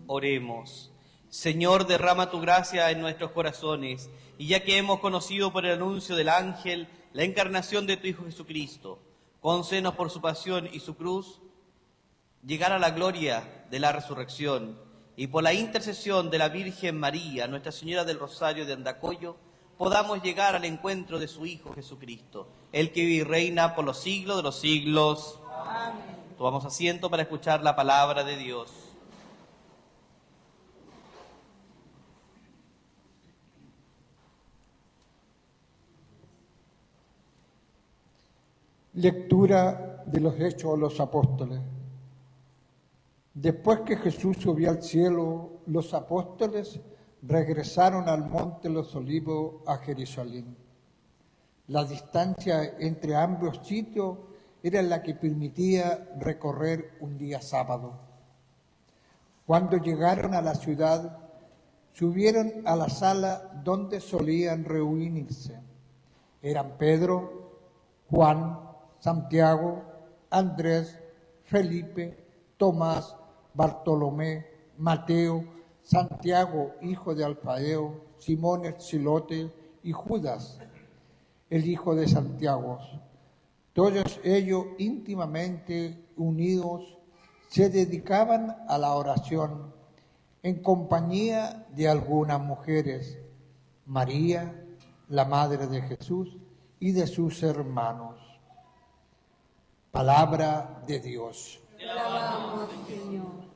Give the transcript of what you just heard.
Oremos. Señor, derrama tu gracia en nuestros corazones, y ya que hemos conocido por el anuncio del ángel la encarnación de tu Hijo Jesucristo, concédenos por su pasión y su cruz llegar a la gloria de la resurrección, y por la intercesión de la Virgen María, Nuestra Señora del Rosario de Andacollo, podamos llegar al encuentro de su Hijo Jesucristo, el que vive y reina por los siglos de los siglos. Amén. Tomamos asiento para escuchar la palabra de Dios. Lectura de los Hechos de los Apóstoles. Después que Jesús subió al cielo, los apóstoles regresaron al monte de los Olivos a Jerusalén. La distancia entre ambos sitios era la que permitía recorrer un día sábado. Cuando llegaron a la ciudad, subieron a la sala donde solían reunirse. Eran Pedro, Juan, Santiago, Andrés, Felipe, Tomás, Bartolomé, Mateo, Santiago, hijo de Alfeo, Simón el Celote y Judas, el hijo de Santiago. Todos ellos íntimamente unidos se dedicaban a la oración en compañía de algunas mujeres, María, la madre de Jesús, y de sus hermanos. Palabra de Dios. Te alabamos, Señor.